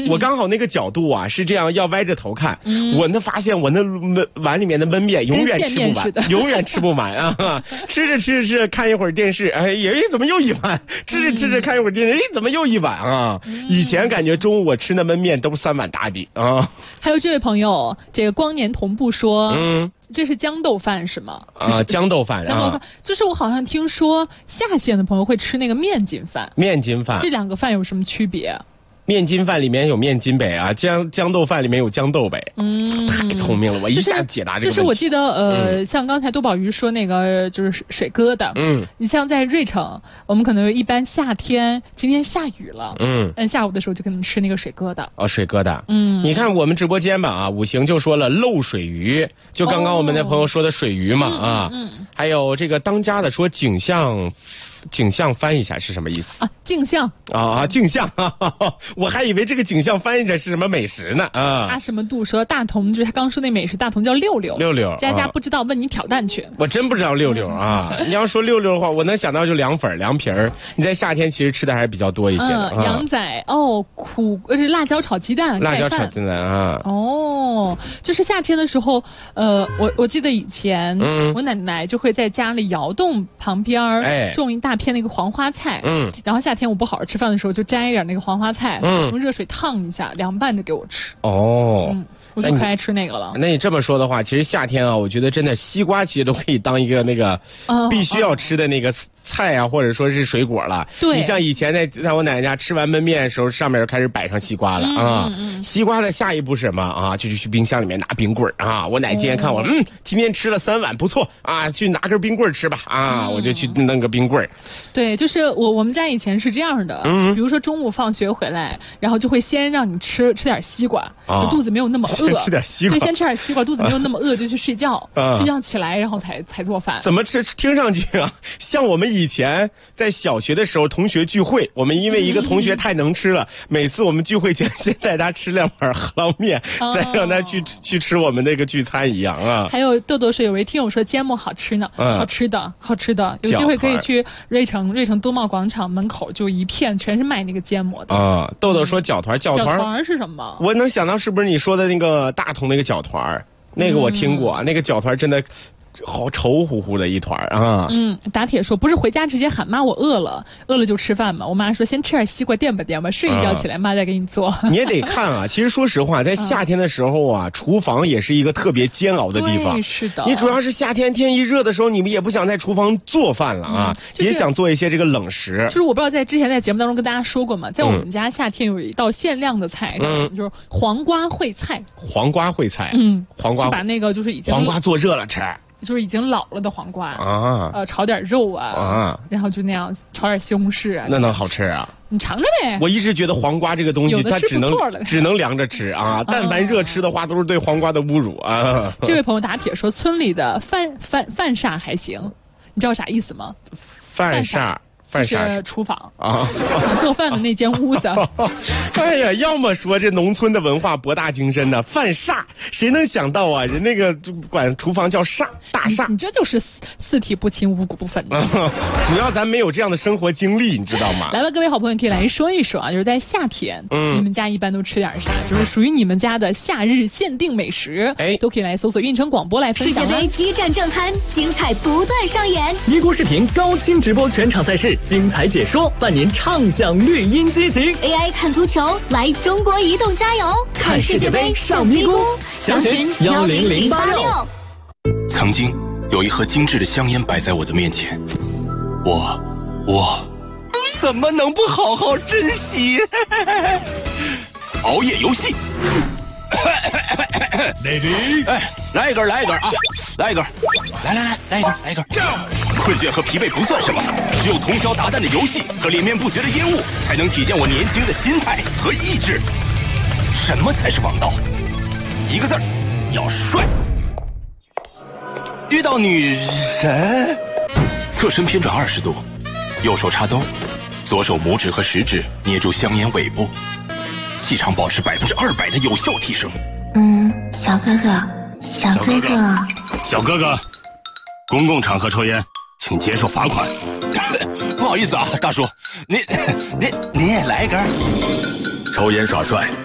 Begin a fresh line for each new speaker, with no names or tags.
我刚好那个角度啊是这样，要歪着头看，我那发现我那碗里面的焖面永远吃不完，永远吃不完啊！吃着看一会儿电视，哎，怎么又一碗？吃着看一会儿电视，哎，怎么又一碗啊？以前感觉中午我吃那焖面都是3碗打底啊。
还有这位朋友，这个光年同步说，这是豇豆饭是吗？
啊，豇豆饭，
就是我好像听说下线的朋友会吃那个面筋饭。面筋饭，这2个饭有什么区别？
面筋饭里面有面筋呗啊，豇豆饭里面有豇豆呗。太聪明了，我一下解答这个问题。
就是我记得像刚才多宝鱼说那个就是水疙瘩。你像在瑞城，我们可能一般夏天今天下雨了，下午的时候就可能吃那个水疙瘩。
哦，水疙瘩。你看我们直播间吧啊，五行就说了漏水鱼，就刚刚我们那朋友说的水鱼嘛啊。还有这个当家的说景象翻译一下是什么意思
啊？镜像
啊，镜像，我还以为这个景象翻译起来是什么美食呢啊。
阿什么度说大同就是他刚说那美食，大同叫溜溜。佳不知道，问你挑担去。
我真不知道溜溜啊。你要说溜溜的话，我能想到就凉粉、凉皮儿。你在夏天其实吃的还是比较多一些的。
羊仔是辣椒炒鸡蛋。
辣椒炒鸡蛋啊。
哦，就是夏天的时候，我记得以前我奶奶就会在家里窑洞旁边种一大片那个黄花菜，然后夏天我不好好吃饭的时候就摘一点那个黄花菜，用热水烫一下，凉拌着给我吃。我就可爱吃那个了。
那你这么说的话，其实夏天啊，我觉得真的西瓜其实都可以当一个那个必须要吃的那个菜啊，或者说是水果了。
对，
你像以前在我奶奶家吃完焖面的时候，上面就开始摆上西瓜了啊。西瓜的下一步是什么啊？就去冰箱里面拿冰棍啊。我奶今天看我，今天吃了3碗，不错啊，去拿根冰棍吃吧啊，我就去弄个冰棍。
对，就是我们家以前是这样的，比如说中午放学回来，然后就会先让你吃点西瓜，肚子没有那么饿。
吃点西瓜。
对，先吃点西瓜，肚子没有那么饿就去睡觉，睡觉起来然后才做饭。
怎么吃？听上去啊，像我们以前在小学的时候同学聚会，我们因为一个同学太能吃了，每次我们聚会前先带他吃2碗荷捞面，再让他去吃我们那个聚餐一样啊。
还有豆豆是有位听友说芥末好吃呢，好吃的，有机会可以去瑞城多茂广场门口就一片全是卖那个芥末的
啊。豆豆说饺团
是什么？
我能想到是不是你说的那个大同那个饺团，那个我听过，那个饺团真的好稠乎乎的一团啊。
打铁说不是回家直接喊妈我饿了就吃饭嘛，我妈说先吃点西瓜垫吧垫吧，睡一觉起来妈再给你做。
你也得看啊，其实说实话在夏天的时候啊，厨房也是一个特别煎熬的地方。
对，是的。
你主要是夏天天一热的时候，你们也不想在厨房做饭了啊，也想做一些这个冷食。
就是我不知道之前在节目当中跟大家说过嘛，在我们家夏天有一道限量的菜，就是黄瓜烩菜。
黄瓜烩菜，黄瓜
就把那个就是已经
黄瓜做热了吃。
就是已经老了的黄瓜啊，炒点肉啊，然后就那样炒点西红柿啊，
那能好吃啊？
你尝尝呗。
我一直觉得黄瓜这个东西它只能凉着吃啊，但凡热吃的话都是对黄瓜的侮辱啊。
这位朋友打铁说村里的饭煞还行，你知道啥意思吗？
饭煞。
就是厨房啊，做饭的那间屋子。
哎呀，要么说这农村的文化博大精深呢，饭煞谁能想到啊？人那个就管厨房叫煞，大煞。
你这就是四体不勤，五谷不分。
主要咱没有这样的生活经历，你知道吗？
来了，各位好朋友可以来说一说啊，就是在夏天，你们家一般都吃点啥？就是属于你们家的夏日限定美食，都可以来搜索运城广播来分享。
世界杯激战正酣，精彩不断上演。
咪咕视频高清直播全场赛事。精彩解说，伴您畅享绿茵激情。
AI 看足球，来中国移动加油！看世界杯上咪咕，详询10086。
曾经有一盒精致的香烟摆在我的面前，我怎么能不好好珍惜？熬夜游戏。
Lady，
来一根啊！来一根，来一根。困倦和疲惫不算什么，只有通宵达旦的游戏和连绵不绝的烟雾，才能体现我年轻的心态和意志。什么才是王道？一个字儿，要帅。遇到女神，侧身偏转20度，右手插兜，左手拇指和食指捏住香烟尾部，气场保持200%的有效提升。小哥哥，公共场合抽烟，请接受罚款。不好意思啊，大叔，您也来一根。抽烟耍帅。